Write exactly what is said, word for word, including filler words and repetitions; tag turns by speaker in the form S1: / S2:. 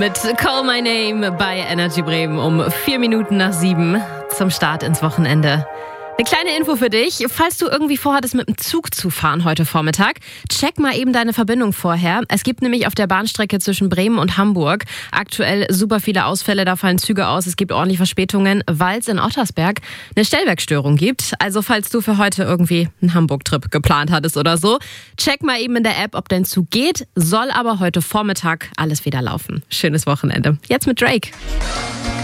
S1: Mit Call My Name bei Energy Bremen um vier Minuten nach sieben zum Start ins Wochenende. Eine kleine Info für dich, falls du irgendwie vorhattest, mit dem Zug zu fahren heute Vormittag, check mal eben deine Verbindung vorher. Es gibt nämlich auf der Bahnstrecke zwischen Bremen und Hamburg aktuell super viele Ausfälle, da fallen Züge aus, es gibt ordentlich Verspätungen, weil es in Ottersberg eine Stellwerkstörung gibt. Also falls du für heute irgendwie einen Hamburg-Trip geplant hattest oder so, check mal eben in der App, ob dein Zug geht, soll aber heute Vormittag alles wieder laufen. Schönes Wochenende. Jetzt mit Drake.